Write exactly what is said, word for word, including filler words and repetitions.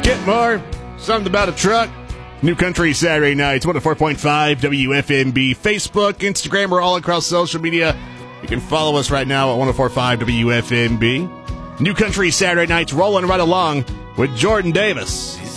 Skidmore, something about a truck. New Country Saturday nights, one oh four point five W F M B. Facebook, Instagram, we're all across social media. You can follow us right now at one oh four point five W F M B. New Country Saturday nights rolling right along with Jordan Davis.